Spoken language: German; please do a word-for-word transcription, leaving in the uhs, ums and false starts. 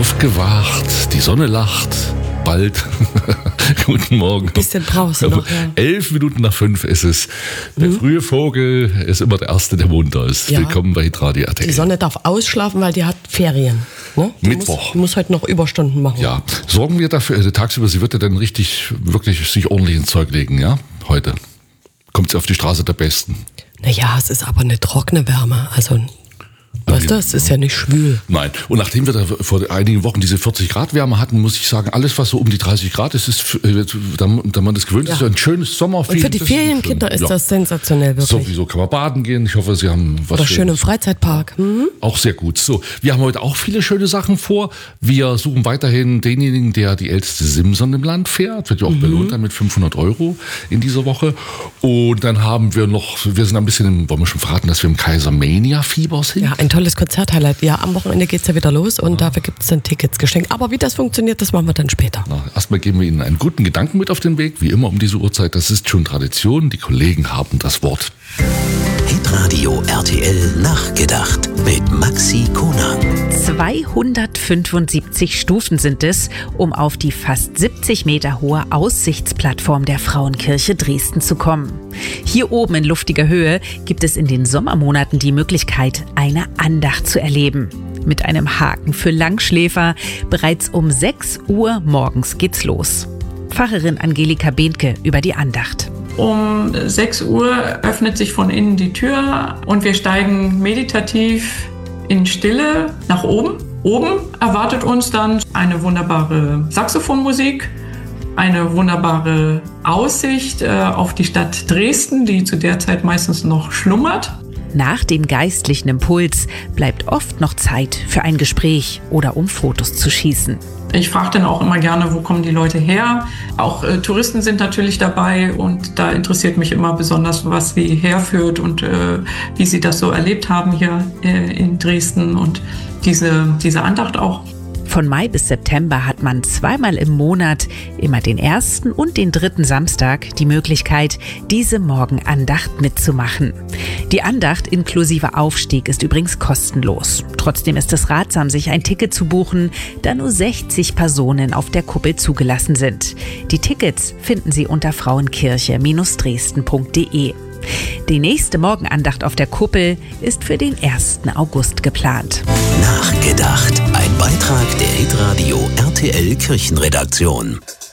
aufgewacht, die Sonne lacht, bald. Guten Morgen. Ein bisschen brauchst du noch, ja. Elf Minuten nach fünf ist es. Der mhm. frühe Vogel ist immer der Erste, der munter ist. Ja. Willkommen bei Hitradio R T L. Die Sonne darf ausschlafen, weil die hat Ferien. Ne? Die Mittwoch. Muss, muss heute noch Überstunden machen. Ja, sorgen wir dafür, also tagsüber, sie wird ja dann richtig, wirklich sich ordentlich ins Zeug legen, ja, heute. Kommt sie auf die Straße der Besten. Naja, es ist aber eine trockene Wärme, also... Weißt du, es ist ja nicht schwül. Nein. Und nachdem wir da vor einigen Wochen diese vierzig Grad Wärme hatten, muss ich sagen, alles, was so um die dreißig Grad ist, ist da, da man das gewöhnt ja. ist, ein schönes Sommerfeeling. Und für die Ferienkinder ist, ist das ja. sensationell, wirklich. Sowieso kann man baden gehen. Ich hoffe, Sie haben was Oder schön im Freizeitpark. Mhm. Auch sehr gut. So, wir haben heute auch viele schöne Sachen vor. Wir suchen weiterhin denjenigen, der die älteste Simson im Land fährt. Wird ja auch mhm. belohnt dann mit fünfhundert Euro in dieser Woche. Und dann haben wir noch, wir sind ein bisschen, im, wollen wir schon verraten, dass wir im Kaisermania-Fieber sind? Ja, ein tolles Konzert-Highlight. Ja, am Wochenende geht es ja wieder los und ja. dafür gibt es dann Tickets geschenkt. Aber wie das funktioniert, das machen wir dann später. Na, erstmal geben wir Ihnen einen guten Gedanken mit auf den Weg, wie immer um diese Uhrzeit. Das ist schon Tradition. Die Kollegen haben das Wort. Hitradio R T L nachgedacht mit Maxi Konang. zweihundertfünfundsiebzig Stufen sind es, um auf die fast siebzig Meter hohe Aussichtsplattform der Frauenkirche Dresden zu kommen. Hier oben in luftiger Höhe gibt es in den Sommermonaten die Möglichkeit, eine Andacht zu erleben. Mit einem Haken für Langschläfer. Bereits um sechs Uhr morgens geht's los. Pfarrerin Angelika Behnke über die Andacht. Um sechs Uhr öffnet sich von innen die Tür und wir steigen meditativ in Stille nach oben. Oben erwartet uns dann eine wunderbare Saxophonmusik, eine wunderbare Aussicht äh, auf die Stadt Dresden, die zu der Zeit meistens noch schlummert. Nach dem geistlichen Impuls bleibt oft noch Zeit für ein Gespräch oder um Fotos zu schießen. Ich frage dann auch immer gerne, wo kommen die Leute her? Auch äh, Touristen sind natürlich dabei und da interessiert mich immer besonders, was sie herführt und äh, wie sie das so erlebt haben hier äh, in Dresden und diese, diese Andacht auch. Von Mai bis September hat man zweimal im Monat, immer den ersten und den dritten Samstag, die Möglichkeit, diese Morgenandacht mitzumachen. Die Andacht inklusive Aufstieg ist übrigens kostenlos. Trotzdem ist es ratsam, sich ein Ticket zu buchen, da nur sechzig Personen auf der Kuppel zugelassen sind. Die Tickets finden Sie unter frauenkirche Dresden punkt de. Die nächste Morgenandacht auf der Kuppel ist für den ersten August geplant. Nachgedacht. Ein Beitrag der Hitradio R T L Kirchenredaktion.